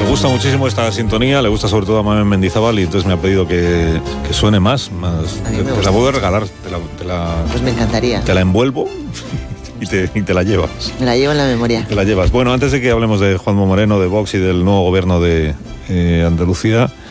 gusta muchísimo esta sintonía, le gusta sobre todo a Mamen Mendizábal y entonces me ha pedido que suene más. Te la puedo regalar, Pues me encantaría. Te la envuelvo y te la llevas. Me la llevo en la memoria. Te la llevas. Bueno, antes de que hablemos de Juanma Moreno, de Vox y del nuevo gobierno de Andalucía,